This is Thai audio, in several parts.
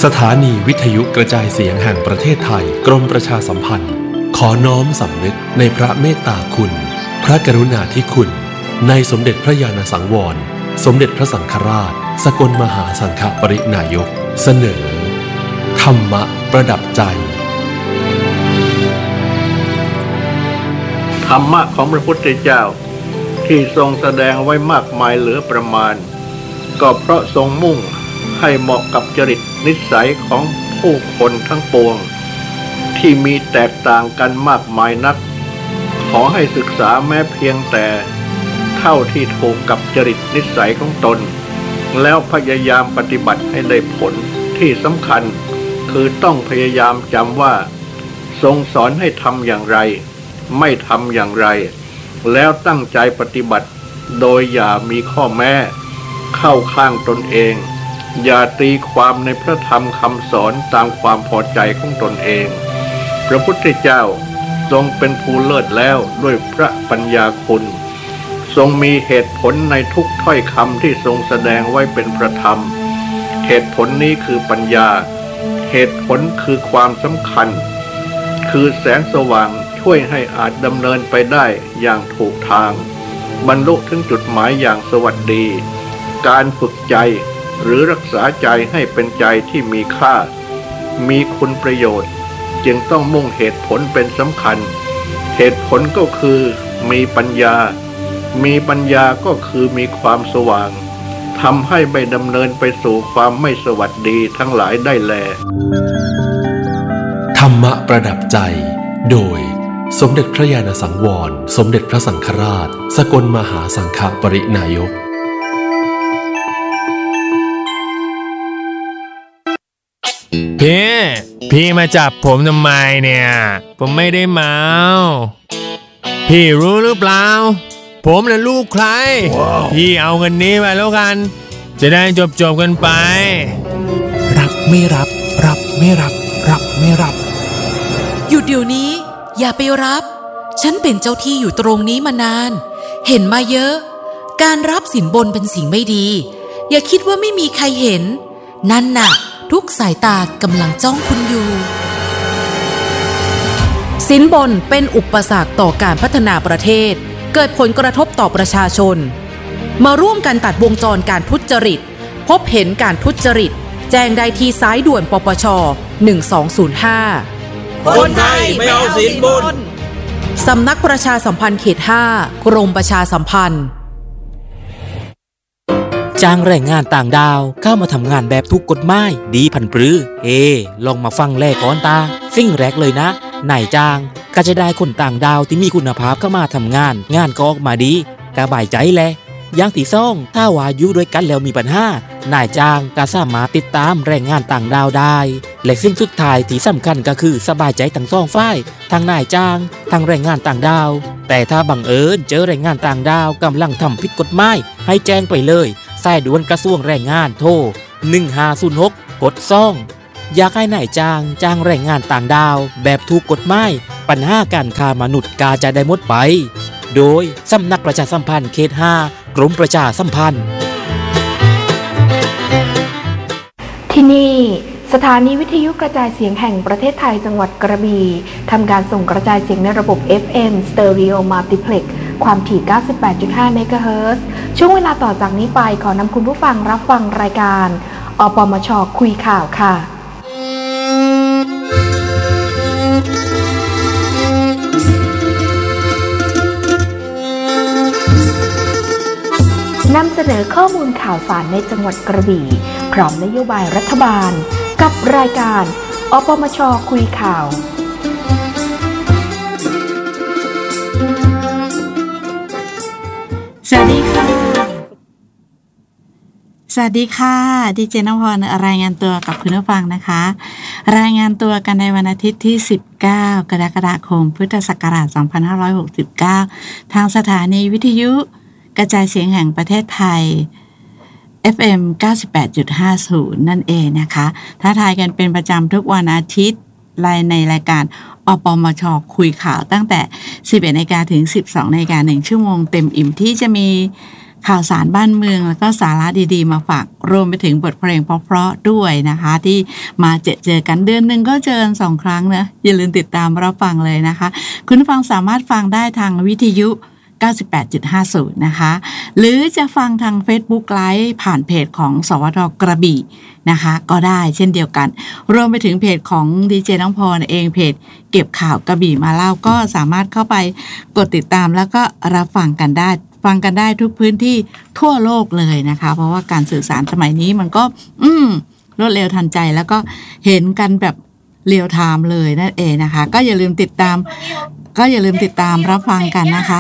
สถานีวิทยุกระจายเสียงแห่งประเทศไทยกรมประชาสัมพันธ์ขอน้อมสำนึกในพระเมตตาคุณพระกรุณาธิคุณในสมเด็จพระญาณสังวรสมเด็จพระสังฆราชสกลมหาสังฆปรินายกเสนอธรรมะประดับใจธรรมะของพระพุทธเจ้าที่ทรงแสดงไว้มากมายเหลือประมาณก็เพราะทรงมุ่งให้เหมาะกับจริตนิสัยของผู้คนทั้งปวงที่มีแตกต่างกันมากมายนักขอให้ศึกษาแม้เพียงแต่เท่าที่ถูกกับจริตนิสัยของตนแล้วพยายามปฏิบัติให้ได้ผลที่สำคัญคือต้องพยายามจำว่าทรงสอนให้ทำอย่างไรไม่ทำอย่างไรแล้วตั้งใจปฏิบัติโดยอย่ามีข้อแม้เข้าข้างตนเองอย่าตีความในพระธรรมคำสอนตามความพอใจของตนเองพระพุทธเจ้าทรงเป็นผู้เลิศแล้วด้วยพระปัญญาคุณทรงมีเหตุผลในทุกถ้อยคำที่ทรงแสดงไว้เป็นพระธรรมเหตุผลนี้คือปัญญาเหตุผลคือความสำคัญคือแสงสว่างช่วยให้อาจดำเนินไปได้อย่างถูกทางบรรลุถึงจุดหมายอย่างสวัสดีการฝึกใจหรือรักษาใจให้เป็นใจที่มีค่ามีคุณประโยชน์จึงต้องมุ่งเหตุผลเป็นสำคัญเหตุผลก็คือมีปัญญามีปัญญาก็คือมีความสว่างทำให้ไม่ดำเนินไปสู่ความไม่สวัสดีทั้งหลายได้แลธรรมะประดับใจโดยสมเด็จพระญาณสังวรสมเด็จพระสังฆราชสกลมหาสังฆปรินายกพี่มาจับผมทำไมเนี่ยผมไม่ได้เมาพี่รู้หรือเปล่าผมน่ะลูกใคร พี่เอาเงินนี้ไปแล้วกันจะได้จบกันไปรับไม่รับรับไม่รับรับไม่รับหยุดเดี๋ยวนี้อย่าไปรับฉันเป็นเจ้าที่อยู่ตรงนี้มานานเห็นมาเยอะการรับสินบนเป็นสิ่งไม่ดีอย่าคิดว่าไม่มีใครเห็นนั่นน่ะทุกสายตากำลังจ้องคุณอยู่สินบนเป็นอุปสรรคต่อการพัฒนาประเทศเกิดผลกระทบต่อประชาชนมาร่วมกันตัดวงจรการทุจริตพบเห็นการทุจริตแจ้งได้ที่สายด่วนปปช1205 คนไทยไม่เอาสินบนสำนักประชาสัมพันธ์เขต5กรมประชาสัมพันธ์จ้างแรงงานต่างดาวเข้ามาทำงานแบบถูกกฎหมายดีพันปรือลองมาฟังแลก่อนตาสิ่งแรกเลยนะนายจ้างก็จะได้คนต่างดาวที่มีคุณภาพเข้ามาทำงานก็ออกมาดีกระบายใจแหละอย่างที่สองถ้าว่าอยู่ด้วยกันแล้วมีปัญหานายจ้างก็สามารถติดตามแรงงานต่างดาวได้และสิ่งสุดท้ายที่สำคัญก็คือสบายใจทั้งสองฝ่ายทั้งนายจ้างทั้งแรงงานต่างดาวแต่ถ้าบังเอิญเจอแรงงานต่างดาวกำลังทำผิดกฎหมายให้แจ้งไปเลยสายด่วนกระทรวงแรงงานโทร1506กด2อยากให้นายจ้างแรงงานต่างดาวแบบถูกกฎหมายปัญหาการค้ามนุษย์กาจะได้หมดไปโดยสำนักประชาสัมพันธ์เขต5กรมประชาสัมพันธ์ที่นี่สถานีวิทยุกระจายเสียงแห่งประเทศไทยจังหวัดกระบี่ทำการส่งกระจายเสียงในระบบ FM Stereo Multiplex ความถี่ 98.5 เมกะเฮิรตซ์ช่วงเวลาต่อจากนี้ไปขอนำคุณผู้ฟังรับฟังรายการอปมช.คุยข่าวค่ะนำเสนอข้อมูลข่าวสารในจังหวัดกระบี่พร้อมนโยบายรัฐบาลกับรายการอปมช.คุยข่าวสวัสดีค่ะดีเจน้องพรรายงานตัวกับคุณผู้ฟังนะคะรายงานตัวกันในวันอาทิตย์ที่19กรกฎาคมพุทธศักราช2569ทางสถานีวิทยุกระจายเสียงแห่งประเทศไทย FM 98.50 นั่นเองนะคะท้าทายกันเป็นประจำทุกวันอาทิตย์ในรายการอปมช.คุยข่าวตั้งแต่ 11:00 น.ถึง 12:00 น. 1 ชั่วโมงเต็มอิ่มที่จะมีข่าวสารบ้านเมืองแล้วก็สาระดีๆมาฝากรวมไปถึงบทเพลงเพราะๆด้วยนะคะที่มาเจอกันเดือนหนึ่งก็เจอ2 ครั้งนะอย่าลืมติดตามรับฟังเลยนะคะคุณผู้ฟังสามารถฟังได้ทางวิทยุ 98.50 นะคะหรือจะฟังทาง Facebook Live ผ่านเพจของสวทกระบี่นะคะก็ได้เช่นเดียวกันรวมไปถึงเพจของดีเจน้องพรเองเพจเก็บข่าวกระบี่มาเล่าก็สามารถเข้าไปกดติดตามแล้วก็รับฟังกันได้ทุกพื้นที่ทั่วโลกเลยนะคะเพราะว่าการสื่อสารสมัยนี้มันก็รวดเร็วทันใจแล้วก็เห็นกันแบบเรียลไทม์เลยนั่นเองนะคะก็อย่าลืมติดตามรับฟังกันนะคะ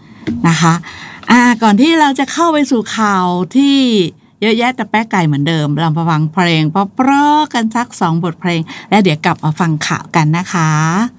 ก่อนที่เราจะเข้าไปสู่ข่าวที่เยอะแยะแต่แป๊กไก่เหมือนเดิมเรามาฟังเพลงเพราะๆกันสัก2 บทเพลงแล้วเดี๋ยวกลับมาฟังข่าวกันนะคะ